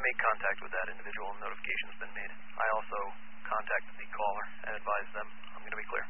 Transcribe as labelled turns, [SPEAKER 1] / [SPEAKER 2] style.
[SPEAKER 1] made contact with that individual and notification's been made. I also contacted the caller and advised them I'm going to be clear.